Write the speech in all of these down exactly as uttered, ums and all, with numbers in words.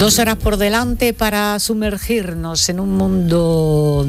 Dos horas por delante para sumergirnos en un mundo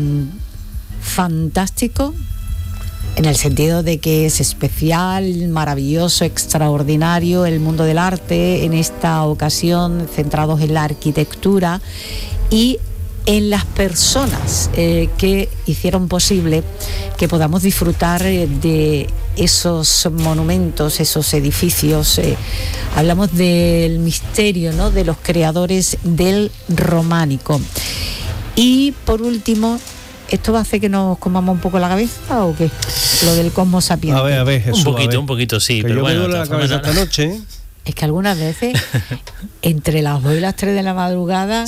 fantástico, en el sentido de que es especial, maravilloso, extraordinario el mundo del arte, en esta ocasión centrados en la arquitectura y en las personas eh, que hicieron posible que podamos disfrutar eh, de esos monumentos, esos edificios. Eh, hablamos del misterio, ¿no?, de los creadores del románico. Y por último, ¿esto va a hacer que nos comamos un poco la cabeza o qué? Lo del Cosmos Sapiens. A ver, a ver, Jesús, un poquito, a ver. un poquito, sí. Que pero yo bueno, me duele la cabeza esta noche, ¿eh? Es que algunas veces, entre las dos y las tres de la madrugada,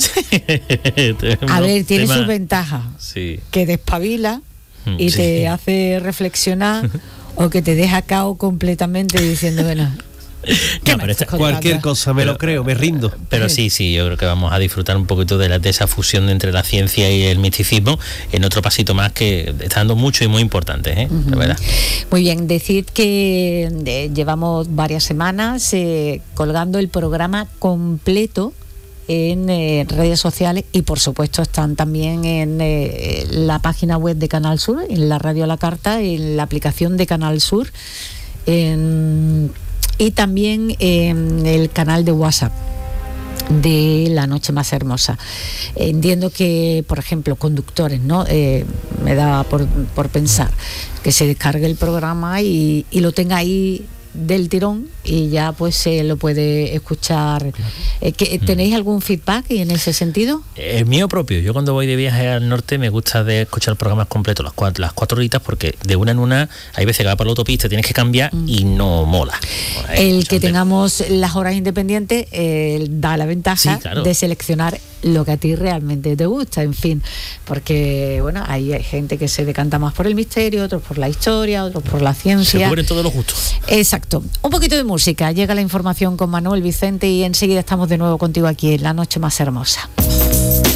a ver, tiene tema... sus ventajas. Sí. Que despabila y sí. te hace reflexionar, o que te deja cao completamente diciendo, bueno, ¿qué No, me pero estás esta- contando? Cualquier cosa, me Pero- lo creo, me rindo. Pero sí, sí, yo creo que vamos a disfrutar un poquito de, la, de esa fusión entre la ciencia y el misticismo en otro pasito más que está dando mucho y muy importante, ¿eh? Ujú. La verdad. Muy bien, decid que eh, llevamos varias semanas eh, colgando el programa completo en eh, redes sociales y por supuesto están también en eh, la página web de Canal Sur, en la radio a la carta, en la aplicación de Canal Sur, en, y también en el canal de WhatsApp de La Noche Más Hermosa. Entiendo que, por ejemplo, conductores, ¿no? Eh, me da por, por pensar que se descargue el programa y, y lo tenga ahí del tirón y ya pues se lo puede escuchar. Eh, ¿que, ¿Tenéis algún feedback en ese sentido? El mío propio. Yo cuando voy de viaje al norte me gusta de escuchar programas completos, las cuatro, las cuatro horitas, porque de una en una hay veces que va por la autopista, tienes que cambiar mm. y no mola. Bueno, el que tengamos las horas independientes eh, da la ventaja sí, claro. de seleccionar lo que a ti realmente te gusta, en fin, porque bueno, hay, hay gente que se decanta más por el misterio, otros por la historia, otros por la ciencia. Se cubren todos los gustos. Exacto. Un poquito de música, llega la información con Manuel Vicente y enseguida estamos de nuevo contigo aquí en La Noche Más Hermosa.